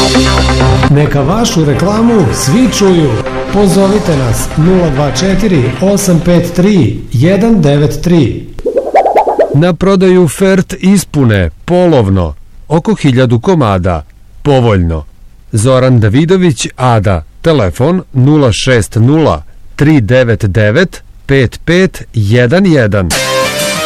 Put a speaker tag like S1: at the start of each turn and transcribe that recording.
S1: Neka vašu reklamu svi čuju. Pozovite nas 024 853 193.
S2: Na prodaju Fert ispune, polovno, oko 1000 komada, povoljno. Zoran Davidović, Ada, telefon 060 399 5511.